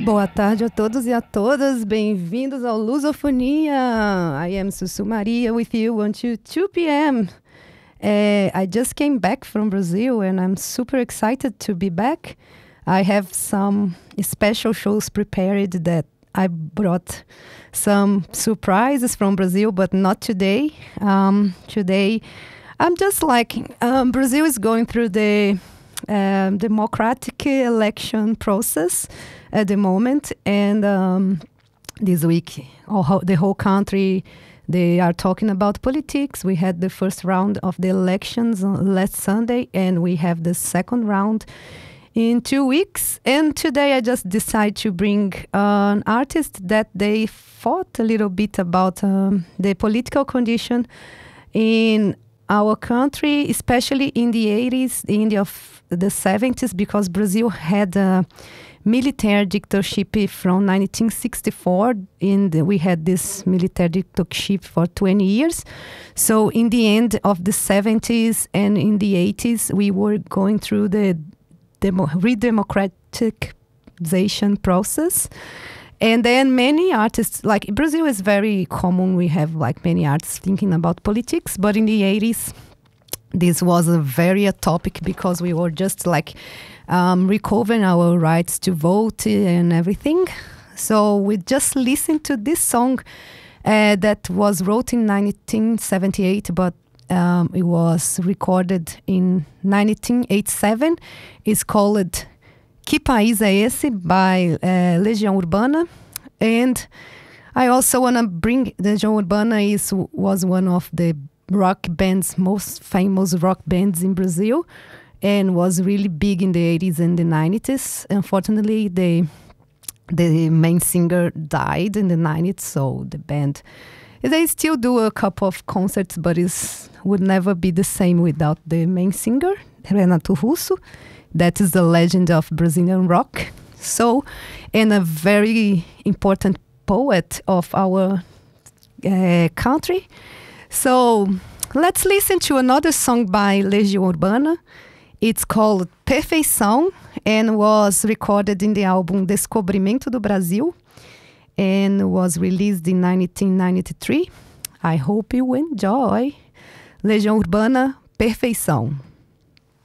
Boa tarde a todos e a todas. Bem-vindos ao Lusofonia. I am Sussu Maria with you until 2 p.m. I just came back from Brazil and I'm super excited to be back. I have some special shows prepared that I brought some surprises from Brazil, but not today. Today, I'm just like, Brazil is going through the democratic election process at the moment, and this week the whole country, they are talking about politics. We had the first round of the elections last Sunday, and we have the second round in 2 weeks. And today I just decided to bring an artist that they fought a little bit about the political condition in our country, especially in the 80s, the end of the 70s, because Brazil had a military dictatorship from 1964. We had this military dictatorship for 20 years. So in the end of the 70s and in the 80s, we were going through the redemocratization process. And then many artists, like Brazil is very common. We have like many artists thinking about politics, but in the 80s, this was a very topic because we were just like recovering our rights to vote and everything. So we just listened to this song that was wrote in 1978, but it was recorded in 1987. It's called Que País é Esse by Legião Urbana. And I also want to bring, Legião Urbana was one of the rock bands, most famous rock bands in Brazil, and was really big in the 80s and the 90s. Unfortunately, the main singer died in the 90s, so the band, they still do a couple of concerts, but it would never be the same without the main singer, Renato Russo. That is the legend of Brazilian rock. So, and a very important poet of our country. So, let's listen to another song by Legião Urbana. It's called Perfeição and was recorded in the album Descobrimento do Brasil and was released in 1993. I hope you enjoy. Legião Urbana, Perfeição.